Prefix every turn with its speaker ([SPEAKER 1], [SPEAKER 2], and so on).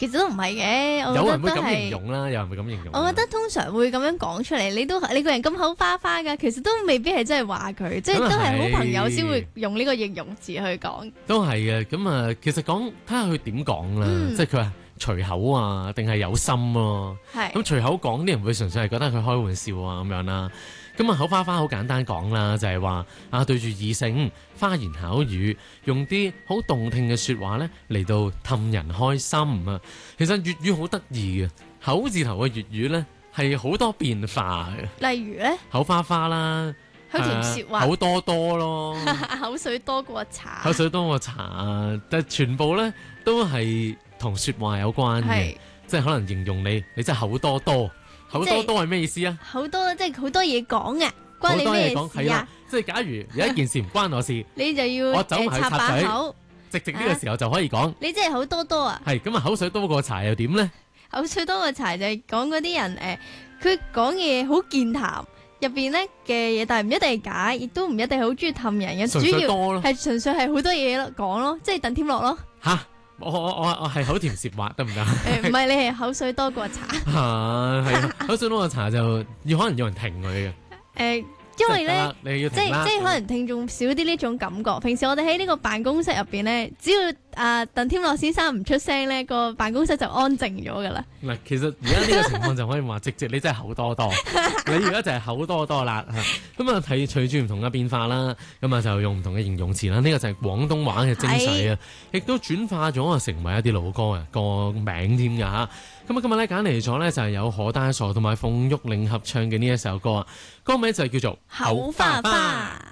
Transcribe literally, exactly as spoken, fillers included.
[SPEAKER 1] 其實都唔係嘅，我覺
[SPEAKER 2] 有人會咁
[SPEAKER 1] 得都係
[SPEAKER 2] 形容啦，有人會咁形容啦。
[SPEAKER 1] 我覺得通常會咁樣講出嚟，你都你個人咁口花花㗎，其實都未必係真係話佢，即係都係好朋友先會用呢個形容詞去講。
[SPEAKER 2] 都係嘅，咁啊，其實講睇下佢點講啦，
[SPEAKER 1] 嗯
[SPEAKER 2] 即係佢話隨口啊，定係有心咯、啊。
[SPEAKER 1] 係
[SPEAKER 2] 咁隨口講，啲人會純粹係覺得佢開玩笑啊咁樣啦。咁啊口花花好簡單講啦，就係話啊對住異性花言巧語，用啲好動聽嘅説話咧嚟到氹人開心啊。其實粵語好得意嘅，口字頭嘅粵語咧係好多變化嘅。
[SPEAKER 1] 例如咧，
[SPEAKER 2] 口花花啦，
[SPEAKER 1] 口甜舌滑
[SPEAKER 2] 啊口多多咯，
[SPEAKER 1] 口水多過茶，
[SPEAKER 2] 口水多過茶啊，但係全部咧都係同説話有關嘅
[SPEAKER 1] 係，
[SPEAKER 2] 即係可能形容你，你真係口多多。口多多係咩意思啊？
[SPEAKER 1] 好多即係好多嘢講嘅，關你咩
[SPEAKER 2] 講係啦
[SPEAKER 1] 事啊？，
[SPEAKER 2] 即係假如有一件事唔關我事，
[SPEAKER 1] 你就要
[SPEAKER 2] 我走埋去
[SPEAKER 1] 誒插
[SPEAKER 2] 插嘴
[SPEAKER 1] 把口，
[SPEAKER 2] 直直呢個時候就可以講。
[SPEAKER 1] 你真係口多多啊！
[SPEAKER 2] 係咁啊，口水多過茶又點咧？
[SPEAKER 1] 口水多過茶就係講嗰啲人誒，佢講嘢好健談，入邊咧嘅嘢，但係唔一定係假，亦都唔一定係好中意氹人嘅，
[SPEAKER 2] 純
[SPEAKER 1] 主要
[SPEAKER 2] 粹多咯
[SPEAKER 1] 係純粹係好多嘢咯講咯，即係鄧添樂咯。
[SPEAKER 2] 吓，我我我我係口甜舌滑得唔得？
[SPEAKER 1] 誒唔係你係口水多過茶
[SPEAKER 2] 嚇係啊，口水多過茶就要可能有人停佢嘅。
[SPEAKER 1] 誒，因為咧。
[SPEAKER 2] 即係你要
[SPEAKER 1] 即係
[SPEAKER 2] 停啦
[SPEAKER 1] 即係可能聽眾少啲呢種感覺。平時我哋喺呢個辦公室入邊咧，只要啊鄧添樂先生唔出聲咧，個辦公室就安靜咗噶啦。
[SPEAKER 2] 嗱，其實而家呢個情況就可以話，直接你真係口多多，你而家就係口多多啦。咁啊，睇隨住唔同嘅變化啦，咁啊就用唔同嘅形容詞啦。呢、這個就係廣東話嘅精髓啊，亦都轉化咗啊，成為一啲老歌啊個名添㗎嚇。咁啊，今日咧揀嚟咗咧就係有何大傻同埋馮玉玲合唱嘅呢一首歌啊，歌名就係叫做
[SPEAKER 1] 口花花。